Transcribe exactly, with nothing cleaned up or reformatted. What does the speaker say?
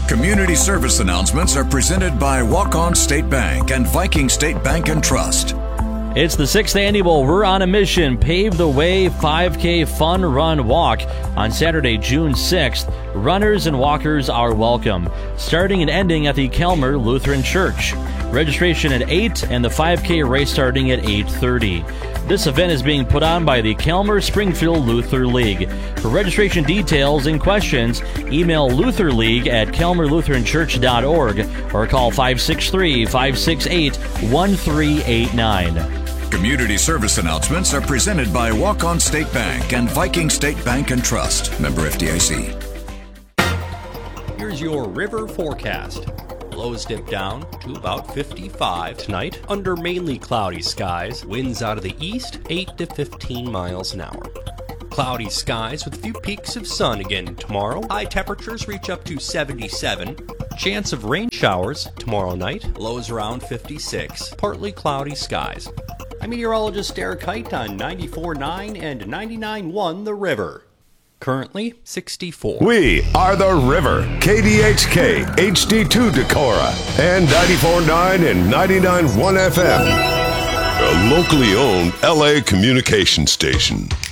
Community service announcements are presented by Walk-On State Bank and Viking State Bank and Trust. It's the sixth annual We're on a Mission Pave the Way five K Fun Run Walk on Saturday, June sixth. Runners and walkers are welcome, starting and ending at the Kelmer Lutheran Church. Registration at eight and the five K race starting at eight thirty. This event is being put on by the Kelmer Springfield Luther League. For registration details and questions, email lutherleague at kelmer lutheran church dot org or call five six three, five six eight, one three eight nine. Community service announcements are presented by Walk-On State Bank and Viking State Bank and Trust. Member F D I C. Here's your river forecast. Lows dip down to about fifty-five tonight under mainly cloudy skies. Winds out of the east, eight to fifteen miles an hour. Cloudy skies with a few peaks of sun again tomorrow. High temperatures reach up to seventy-seven. Chance of rain showers tomorrow night. Lows around fifty-six. Partly cloudy skies. I'm meteorologist Derek Kite on ninety-four point nine and ninety-nine point one The River. Currently sixty-four. We are The River, K D H K, H D two Decorah, and ninety-four point nine and ninety-nine point one F M. A locally owned L A communication station.